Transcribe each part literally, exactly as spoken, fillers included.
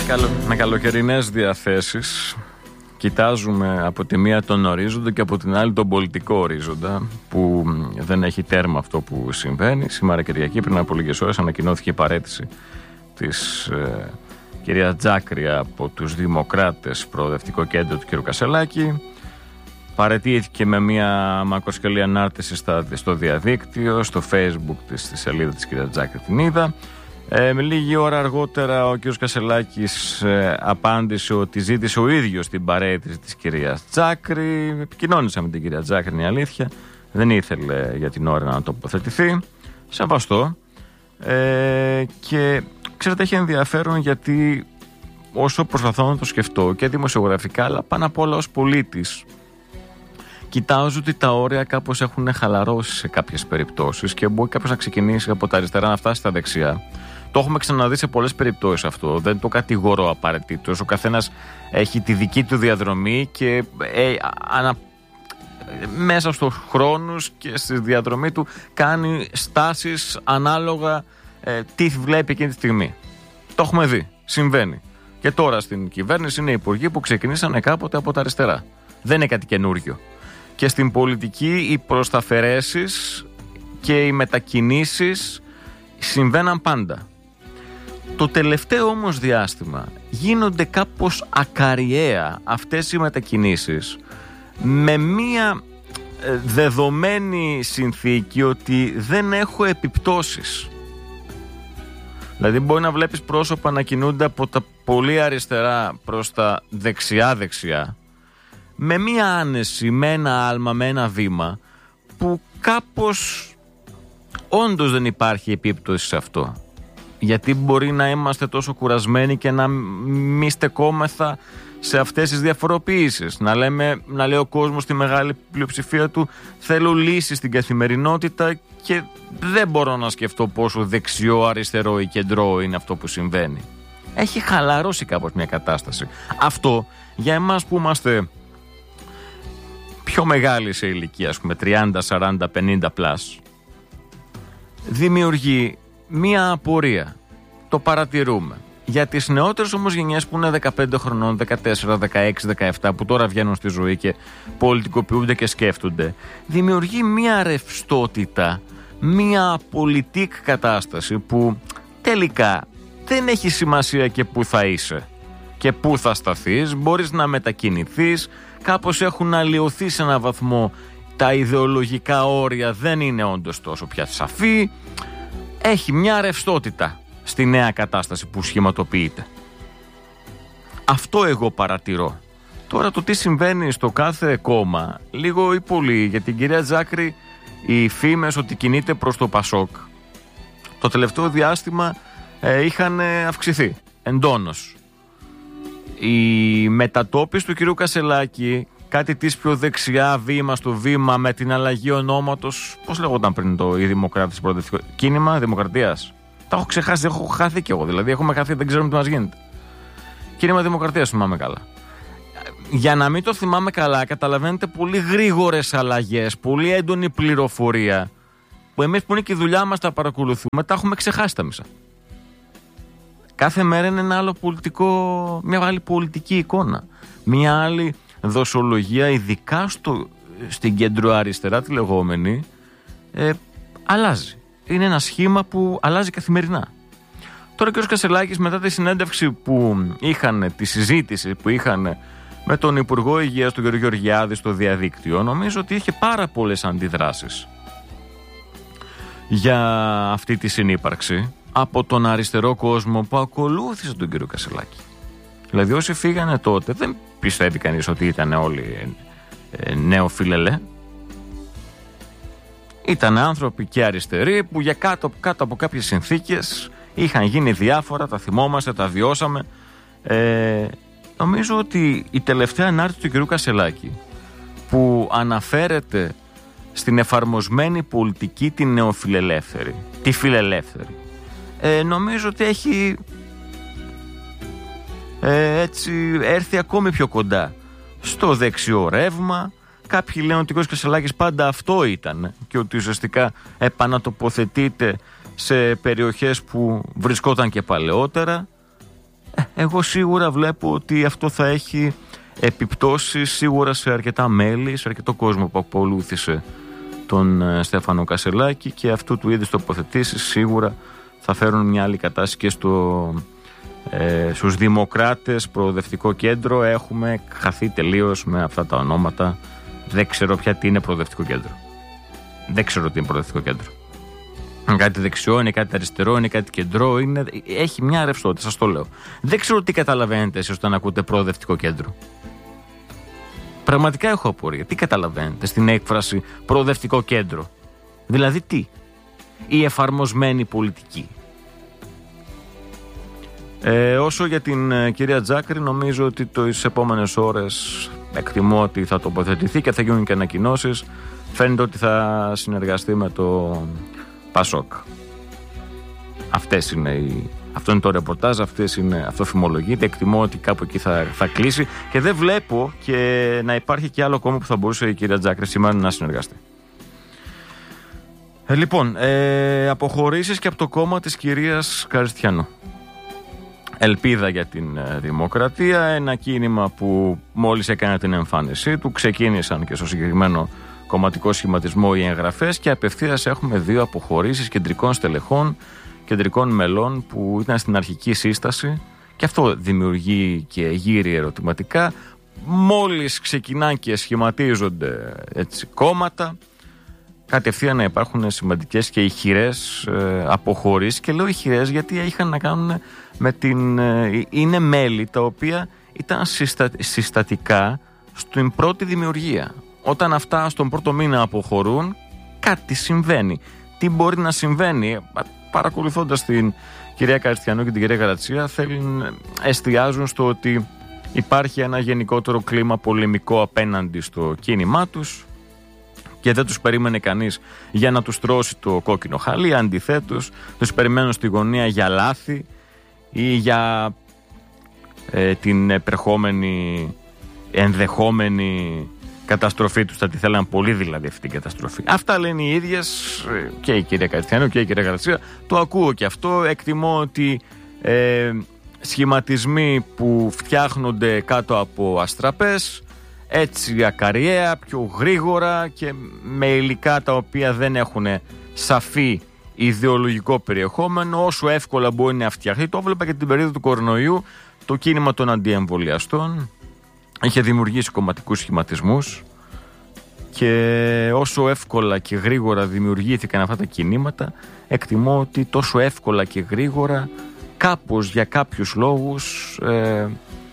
καλο... με καλοκαιρινές διαθέσεις κοιτάζουμε από τη μία τον ορίζοντα και από την άλλη τον πολιτικό ορίζοντα, που δεν έχει τέρμα αυτό που συμβαίνει. Σήμερα Κυριακή, πριν από λίγες ώρες, ανακοινώθηκε η παραίτηση της ε, κυρία Τζάκρη από τους Δημοκράτες, Προοδευτικό Κέντρο του κ. Κασελάκη. Παραιτήθηκε με μια μακροσκελή ανάρτηση στα, στο διαδίκτυο, στο Facebook της, στη σελίδα της κυρία Τζάκρη, την είδα. Ε, με λίγη ώρα αργότερα ο κ. Κασελάκης ε, απάντησε ότι ζήτησε ο ίδιος την παραίτηση της κυρίας Τζάκρη. Επικοινώνησα με την κυρία Τζάκρη, είναι η αλήθεια. Δεν ήθελε για την ώρα να τοποθετηθεί. Σεβαστό. Ε, και ξέρετε, έχει ενδιαφέρον γιατί όσο προσπαθώ να το σκεφτώ και δημοσιογραφικά, αλλά πάνω απ' όλα ως πολίτης, κοιτάζω ότι τα όρια κάπως έχουν χαλαρώσει σε κάποιες περιπτώσεις και μπορεί κάποιος να ξεκινήσει από τα αριστερά να φτάσει στα δεξιά. Το έχουμε ξαναδεί σε πολλές περιπτώσεις αυτό. Δεν το κατηγορώ απαραίτητος. Ο καθένας έχει τη δική του διαδρομή και ε, ανα, μέσα στους χρόνους και στη διαδρομή του κάνει στάσεις ανάλογα ε, τι βλέπει εκείνη τη στιγμή. Το έχουμε δει. Συμβαίνει. Και τώρα στην κυβέρνηση είναι υπουργοί που ξεκινήσανε κάποτε από τα αριστερά. Δεν είναι κάτι καινούριο. Και στην πολιτική οι προσταφαιρέσεις και οι μετακινήσεις συμβαίναν πάντα. Το τελευταίο όμως διάστημα γίνονται κάπως ακαριέα αυτές οι μετακινήσεις με μία δεδομένη συνθήκη ότι δεν έχω επιπτώσεις. Δηλαδή μπορεί να βλέπεις πρόσωπα να κινούνται από τα πολύ αριστερά προς τα δεξιά-δεξιά με μία άνεση, με ένα άλμα, με ένα βήμα που κάπως όντως δεν υπάρχει επίπτωση σε αυτό. Γιατί μπορεί να είμαστε τόσο κουρασμένοι και να μη στεκόμεθα σε αυτές τις διαφοροποιήσεις. Να, λέμε, να λέει ο κόσμος στη μεγάλη πλειοψηφία του θέλω λύσεις στην καθημερινότητα και δεν μπορώ να σκεφτώ πόσο δεξιό, αριστερό ή κεντρό είναι αυτό που συμβαίνει. Έχει χαλαρώσει κάπως μια κατάσταση. Αυτό για εμάς που είμαστε πιο μεγάλοι σε ηλικία, ας πούμε τριάντα, σαράντα, πενήντα πλάς, δημιουργεί μία απορία. Το παρατηρούμε. Για τις νεότερες όμως γενιές που είναι δεκαπέντε χρονών, δεκατέσσερα, δεκαέξι, δεκαεπτά, που τώρα βγαίνουν στη ζωή και πολιτικοποιούνται και σκέφτονται, δημιουργεί μία ρευστότητα, μία πολιτικ κατάσταση που τελικά δεν έχει σημασία και πού θα είσαι και πού θα σταθείς. Μπορείς να μετακινηθείς. Κάπως έχουν αλλοιωθεί σε έναν βαθμό τα ιδεολογικά όρια, δεν είναι όντως τόσο πια σαφή. Έχει μια ρευστότητα στη νέα κατάσταση που σχηματοποιείται. Αυτό εγώ παρατηρώ. Τώρα το τι συμβαίνει στο κάθε κόμμα, λίγο ή πολύ, για την κυρία Τζάκρη οι φήμες ότι κινείται προς το Πασόκ το τελευταίο διάστημα ε, είχαν αυξηθεί εντόνως. Η μετατόπιση του κυρίου Κασελάκη, κάτι της πιο δεξιά, βήμα στο βήμα, με την αλλαγή ονόματος, πώς λέγονταν πριν το η Δημοκράτης, Προοδευτικό Κίνημα Δημοκρατίας. Τα έχω ξεχάσει, έχω χάθει κι εγώ. Δηλαδή, έχουμε χάθει, δεν ξέρουμε τι μας γίνεται. Κίνημα Δημοκρατίας θυμάμαι καλά. Για να μην το θυμάμαι καλά, καταλαβαίνετε πολύ γρήγορες αλλαγές, πολύ έντονη πληροφορία, που εμείς που είναι και η δουλειά μας τα παρακολουθούμε, τα έχουμε ξεχάσει τα μισά. Κάθε μέρα είναι ένα άλλο πολιτικό, μια άλλη πολιτική εικόνα. Μια άλλη δοσολογία, ειδικά στο, στην κεντροαριστερά τη λεγόμενη, ε, αλλάζει. Είναι ένα σχήμα που αλλάζει καθημερινά. Τώρα ο κ. Κασελάκης, μετά τη συνέντευξη που είχαν, τη συζήτηση που είχαν με τον Υπουργό Υγείας, τον κ. Γεωργιάδη, στο διαδίκτυο, νομίζω ότι είχε πάρα πολλές αντιδράσεις για αυτή τη συνύπαρξη από τον αριστερό κόσμο που ακολούθησε τον κ. Κασελάκη. Δηλαδή όσοι φύγανε τότε δεν πιστεύει κανείς ότι ήταν όλοι ε, νεοφιλελέ. Ήταν άνθρωποι και αριστεροί που για κάτω, κάτω από κάποιες συνθήκες είχαν γίνει διάφορα, τα θυμόμαστε, τα βιώσαμε. Ε, νομίζω ότι η τελευταία ανάρτηση του κ. Κασελάκη που αναφέρεται στην εφαρμοσμένη πολιτική την νεοφιλελεύθερη, τη φιλελεύθερη, ε, νομίζω ότι έχει ε, έτσι έρθει ακόμη πιο κοντά στο δεξιό ρεύμα. Κάποιοι λένε ότι ο κ. Κασελάκης πάντα αυτό ήταν και ότι ουσιαστικά επανατοποθετείται σε περιοχές που βρισκόταν και παλαιότερα. Ε, εγώ σίγουρα βλέπω ότι αυτό θα έχει επιπτώσεις σίγουρα σε αρκετά μέλη, σε αρκετό κόσμο που ακολούθησε τον Στέφανο Κασελάκη, και αυτού του είδους τοποθετήσεις σίγουρα θα φέρουν μια άλλη κατάσταση και στο, ε, στους δημοκράτες. Προοδευτικό κέντρο, έχουμε χαθεί τελείως με αυτά τα ονόματα. Δεν ξέρω πια τι είναι προοδευτικό κέντρο. Δεν ξέρω τι είναι προοδευτικό κέντρο. Είναι κάτι δεξιό, είναι κάτι αριστερό, είναι κάτι κεντρό, είναι... έχει μια ρευστότητα, σας το λέω. Δεν ξέρω τι καταλαβαίνετε εσείς όταν ακούτε προοδευτικό κέντρο. Πραγματικά έχω απορία. Τι καταλαβαίνετε στην έκφραση προοδευτικό κέντρο? Δηλαδή τι? Η εφαρμοσμένη πολιτική. Ε, όσο για την ε, κυρία Τζάκρη, νομίζω ότι τις επόμενες ώρες εκτιμώ ότι θα τοποθετηθεί και θα γίνουν και ανακοινώσεις. Φαίνεται ότι θα συνεργαστεί με το Πασόκ. Αυτές είναι οι... Αυτό είναι το ρεπορτάζ, αυτές είναι... αυτό φημολογείται. Εκτιμώ ότι κάπου εκεί θα, θα κλείσει και δεν βλέπω και να υπάρχει και άλλο κόμμα που θα μπορούσε η κυρία Τζάκρη σήμερα να συνεργαστεί. Ε, λοιπόν, ε, αποχωρήσεις και από το κόμμα της κυρίας Καριστιανού. Ελπίδα για την ε, Δημοκρατία, ένα κίνημα που μόλις έκανε την εμφάνισή του, ξεκίνησαν και στο συγκεκριμένο κομματικό σχηματισμό οι εγγραφές και απευθείας έχουμε δύο αποχωρήσεις κεντρικών στελεχών, κεντρικών μελών που ήταν στην αρχική σύσταση, και αυτό δημιουργεί και γύρει ερωτηματικά. Μόλις ξεκινάνε και σχηματίζονται έτσι κόμματα, κατευθείαν να υπάρχουν σημαντικές και ηχηρές ε, αποχωρήσεις, και λέω ηχηρές γιατί είχαν να κάνουν με την... Ε, είναι μέλη τα οποία ήταν συστα, συστατικά στην πρώτη δημιουργία. Όταν αυτά στον πρώτο μήνα αποχωρούν, κάτι συμβαίνει. Τι μπορεί να συμβαίνει? Παρακολουθώντας την κυρία Καριστιανού και την κυρία Γαρατσία, θέλουν, εστιάζουν στο ότι υπάρχει ένα γενικότερο κλίμα πολεμικό απέναντι στο κίνημά τους και δεν τους περίμενε κανείς για να τους τρώσει το κόκκινο χαλί. Αντιθέτως, τους περιμένουν στη γωνία για λάθη ή για ε, την επερχόμενη ενδεχόμενη καταστροφή τους. Θα τη θέλαν πολύ δηλαδή αυτή την καταστροφή. Αυτά λένε οι ίδιες, και η κυρία Καριστιανού και η κυρία Γαρατσία. Το ακούω και αυτό. Εκτιμώ ότι ε, σχηματισμοί που φτιάχνονται κάτω από αστραπές, έτσι ακαριέα, πιο γρήγορα και με υλικά τα οποία δεν έχουν σαφή ιδεολογικό περιεχόμενο, όσο εύκολα μπορεί να φτιαχτεί. Το έβλεπα και την περίοδο του κορονοϊού. Το κίνημα των αντιεμβολιαστών είχε δημιουργήσει κομματικούς σχηματισμούς, και όσο εύκολα και γρήγορα δημιουργήθηκαν αυτά τα κινήματα, εκτιμώ ότι τόσο εύκολα και γρήγορα κάπως για κάποιους λόγους ε,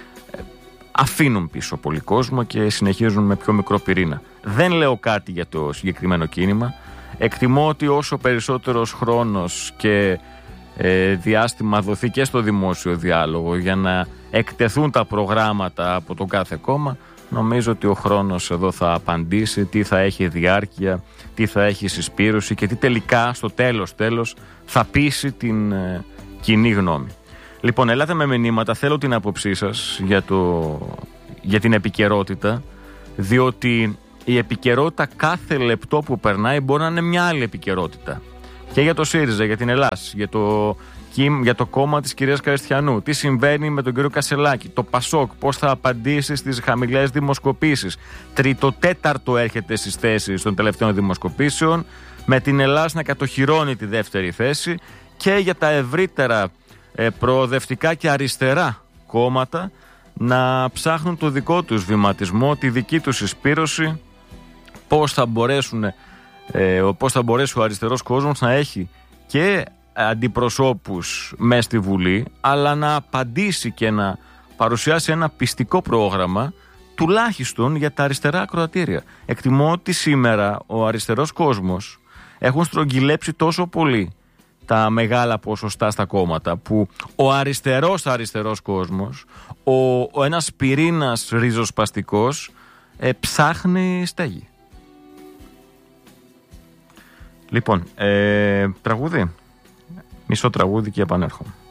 αφήνουν πίσω πολύ κόσμο και συνεχίζουν με πιο μικρό πυρήνα. Δεν λέω κάτι για το συγκεκριμένο κίνημα. Εκτιμώ ότι όσο περισσότερος χρόνος και ε, διάστημα δοθεί και στο δημόσιο διάλογο για να εκτεθούν τα προγράμματα από το κάθε κόμμα, νομίζω ότι ο χρόνος εδώ θα απαντήσει τι θα έχει διάρκεια, τι θα έχει συσπήρωση και τι τελικά στο τέλος τέλος θα πείσει την ε, κοινή γνώμη. Λοιπόν, ελάτε με μηνύματα, θέλω την άποψή σας για, το, για την επικαιρότητα, διότι η επικαιρότητα κάθε λεπτό που περνάει μπορεί να είναι μια άλλη επικαιρότητα. Και για το ΣΥΡΙΖΑ, για την Ελλάς, για το, για το κόμμα της κυρίας Καριστιανού, τι συμβαίνει με τον κύριο Κασελάκη, το Πασόκ, πώς θα απαντήσει στις χαμηλές δημοσκοπήσεις. Τρίτο, τέταρτο έρχεται στις θέσεις των τελευταίων δημοσκοπήσεων, με την Ελλάς να κατοχυρώνει τη δεύτερη θέση, και για τα ευρύτερα ε, προοδευτικά και αριστερά κόμματα να ψάχνουν το δικό τους βηματισμό, τη δική τους συσπήρωση, πώς θα μπορέσουν, ε, πώς θα μπορέσει ο αριστερός κόσμος να έχει και αντιπροσώπους μέσα στη Βουλή, αλλά να απαντήσει και να παρουσιάσει ένα πιστικό πρόγραμμα τουλάχιστον για τα αριστερά ακροατήρια. Εκτιμώ ότι σήμερα ο αριστερός κόσμος έχουν στρογγυλέψει τόσο πολύ τα μεγάλα ποσοστά στα κόμματα, που ο αριστερός αριστερός κόσμος, ο, ο ένας πυρήνας ριζοσπαστικός ε, ψάχνει στέγη. Λοιπόν, ε, τραγούδι, μισό τραγούδι και επανέρχομαι.